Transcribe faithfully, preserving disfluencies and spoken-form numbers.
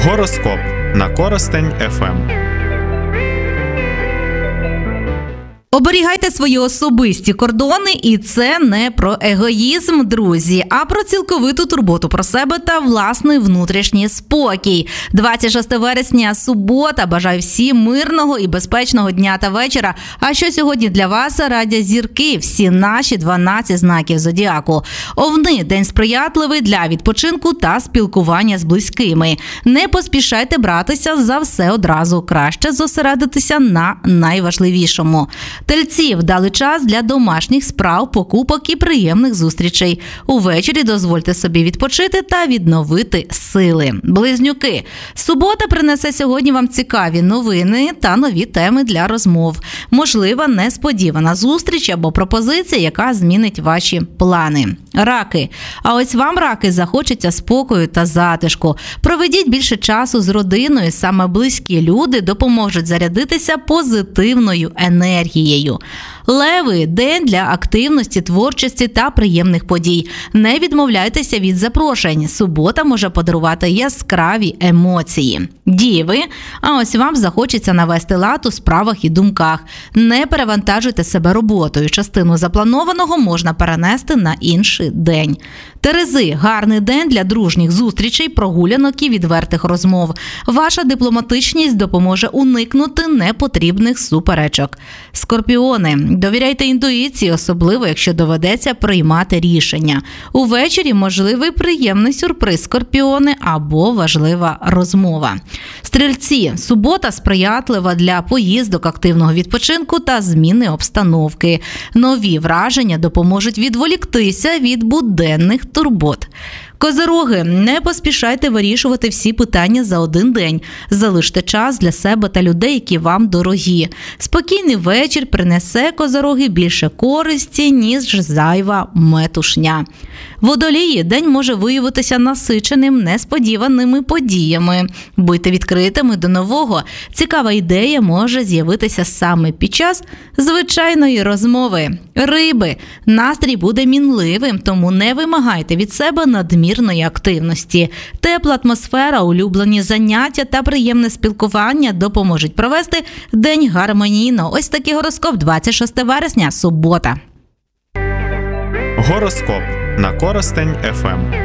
Гороскоп на Коростень еф ем. Оберігайте свої особисті кордони, і це не про егоїзм, друзі, а про цілковиту турботу про себе та власний внутрішній спокій. двадцять шостого вересня, субота. Бажаю всім мирного і безпечного дня та вечора. А що сьогодні для вас радять зірки? Всі наші дванадцять знаків зодіаку. Овни – день сприятливий для відпочинку та спілкування з близькими. Не поспішайте братися за все одразу. Краще зосередитися на найважливішому. Тельці – вдалий час для домашніх справ, покупок і приємних зустрічей. Увечері дозвольте собі відпочити та відновити сили. Близнюки – субота принесе сьогодні вам цікаві новини та нові теми для розмов. Можлива несподівана зустріч або пропозиція, яка змінить ваші плани. Раки – а ось вам, раки, захочеться спокою та затишку. Проведіть більше часу з родиною, саме близькі люди допоможуть зарядитися позитивною енергією. Леви – день для активності, творчості та приємних подій. Не відмовляйтеся від запрошень. Субота може подарувати яскраві емоції. Діви – а ось вам захочеться навести лад у справах і думках. Не перевантажуйте себе роботою. Частину запланованого можна перенести на інший день. Терези – гарний день для дружніх зустрічей, прогулянок і відвертих розмов. Ваша дипломатичність допоможе уникнути непотрібних суперечок. Скорпіони – довіряйте інтуїції, особливо якщо доведеться приймати рішення. Увечері можливий приємний сюрприз, скорпіони, або важлива розмова. Стрільці – субота сприятлива для поїздок, активного відпочинку та зміни обстановки. Нові враження допоможуть відволіктися від буденних турбот. Козироги – не поспішайте вирішувати всі питання за один день. Залиште час для себе та людей, які вам дорогі. Спокійний вечір принесе, козироги, більше користі, ніж зайва метушня. Водолії – день може виявитися насиченим несподіваними подіями. Будьте відкритими до нового. Цікава ідея може з'явитися саме під час звичайної розмови. Риби – настрій буде мінливим, тому не вимагайте від себе надмірної активності. Тепла атмосфера, улюблені заняття та приємне спілкування допоможуть провести день гармонійно. Ось такий гороскоп двадцять шостого вересня, субота. Гороскоп на Коростень еф ем.